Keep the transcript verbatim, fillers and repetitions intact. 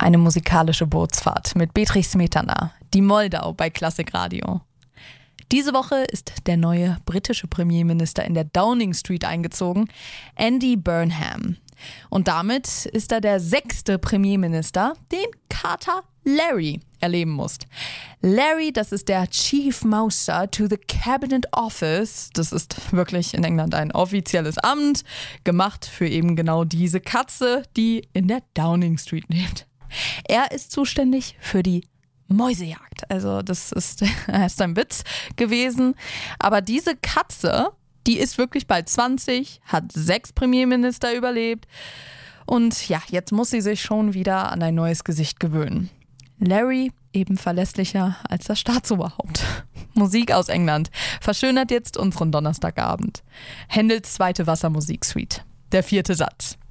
Eine musikalische Bootsfahrt mit Bedřich Smetana, die Moldau bei Klassik Radio. Diese Woche ist der neue britische Premierminister in der Downing Street eingezogen, Andy Burnham. Und damit ist er der sechste Premierminister, den Kater Larry erleben muss. Larry, das ist der Chief Mouser to the Cabinet Office. Das ist wirklich in England ein offizielles Amt, gemacht für eben genau diese Katze, die in der Downing Street lebt. Er ist zuständig für die Mäusejagd. Also das ist, ist ein Witz gewesen. Aber diese Katze, die ist wirklich bald zwanzig, hat sechs Premierminister überlebt. Und ja, jetzt muss sie sich schon wieder an ein neues Gesicht gewöhnen. Larry eben verlässlicher als das Staatsoberhaupt. Musik aus England verschönert jetzt unseren Donnerstagabend. Händels zweite Wassermusiksuite. Der vierte Satz.